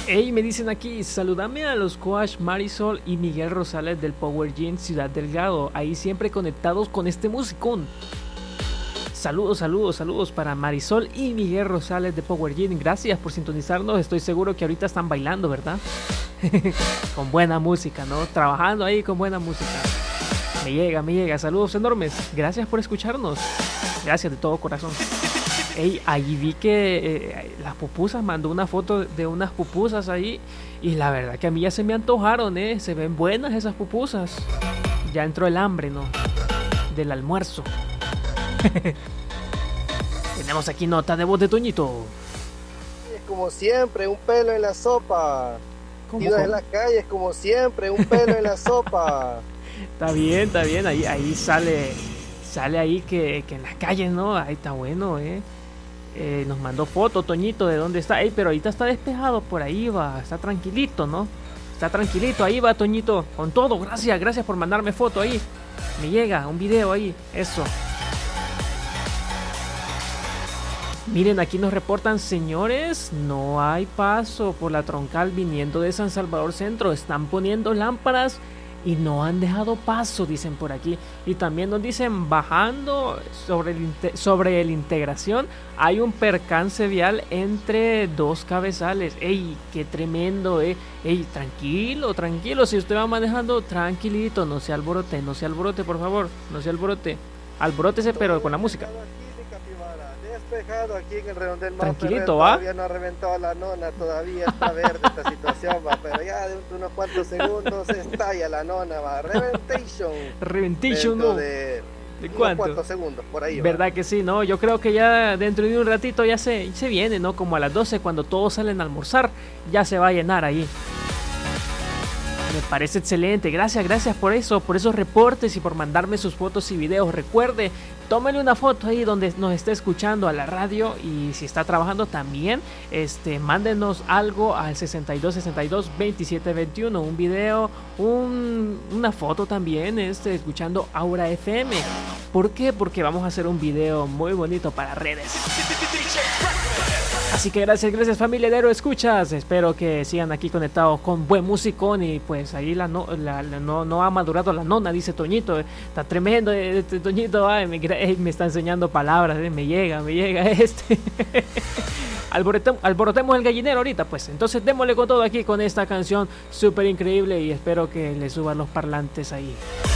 Hey, me dicen aquí, saludame a los coach Marisol y Miguel Rosales del Power Gym Ciudad Delgado, ahí siempre conectados con este musicón. Saludos, saludos, saludos para Marisol y Miguel Rosales de Power Gym. Gracias por sintonizarnos, estoy seguro que ahorita están bailando, ¿verdad? Con buena música, ¿no? Trabajando ahí con buena música. Me llega, saludos enormes. Gracias por escucharnos. Gracias de todo corazón. Ey, ahí vi que las pupusas, mandó una foto de unas pupusas ahí. Y la verdad que a mí ya se me antojaron, se ven buenas esas pupusas. Ya entró el hambre, ¿no? Del almuerzo. Tenemos aquí nota de voz de Toñito. Es como siempre, un pelo en la sopa. ¿Cómo? En las calles, como siempre, un pelo en la sopa. Está bien, ahí sale ahí que en las calles, ¿no? Ahí está bueno, nos mandó foto, Toñito, de dónde está. Pero ahorita está despejado, por ahí va, está tranquilito, ¿no? Está tranquilito, ahí va Toñito, con todo, gracias por mandarme foto ahí. Me llega un video ahí, eso. Miren, aquí nos reportan, señores, no hay paso por la troncal viniendo de San Salvador Centro, están poniendo lámparas y no han dejado paso, dicen por aquí. Y también nos dicen, bajando sobre el Integración, hay un percance vial entre dos cabezales. ¡Ey, qué tremendo, ¡Ey, tranquilo! Si usted va manejando, tranquilito, no se alborote, por favor, no se alborote. Alborótese, pero con la música. Despejado aquí en el redondel más tranquilito, ¿va? Todavía no ha reventado la nona, todavía está verde esta situación, va, pero ya de unos cuantos segundos estalla la nona, va. Reventation, ¿no? ¿De cuánto? Unos cuantos segundos, por ahí. ¿Verdad que sí, no? Yo creo que ya dentro de un ratito ya se viene, ¿no? Como a las 12, cuando todos salen a almorzar, ya se va a llenar ahí. Me parece excelente, gracias por eso, por esos reportes y por mandarme sus fotos y videos. Recuerde, tómele una foto ahí donde nos esté escuchando a la radio, y si está trabajando también, mándenos algo al 6262-2721, un video, una foto también, escuchando Aura FM. ¿Por qué? Porque vamos a hacer un video muy bonito para redes. Así que gracias familia de Aero Escuchas, espero que sigan aquí conectados con buen musicón. Y pues ahí no ha madurado la nona, dice Toñito, está tremendo Toñito, me está enseñando palabras, me llega alborotemos el gallinero ahorita, pues entonces démosle con todo aquí con esta canción súper increíble, y espero que le suban los parlantes ahí.